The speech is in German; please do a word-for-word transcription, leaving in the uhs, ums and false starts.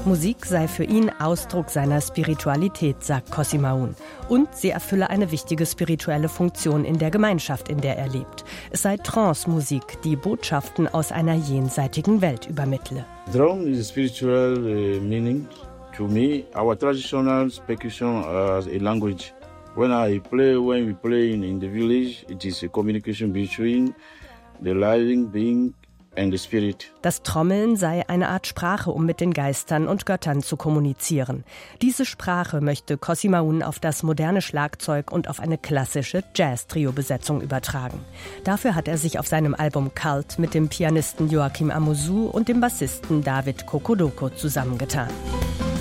Musik sei für ihn Ausdruck seiner Spiritualität, sagt Kosimaun. Und sie erfülle eine wichtige spirituelle Funktion in der Gemeinschaft, in der er lebt. Es sei Trance-Musik, die Botschaften aus einer jenseitigen Welt übermittle. Drum is a spiritual uh, meaning to me. Our traditional percussion as a language. When I play, when we play in, in the village, it is a communication between the living being and the spirit. Das Trommeln sei eine Art Sprache, um mit den Geistern und Göttern zu kommunizieren. Diese Sprache möchte Kosimaun auf das moderne Schlagzeug und auf eine klassische Jazz-Trio-Besetzung übertragen. Dafür hat er sich auf seinem Album Cult mit dem Pianisten Joachim Amouzou und dem Bassisten David Kokodoko zusammengetan.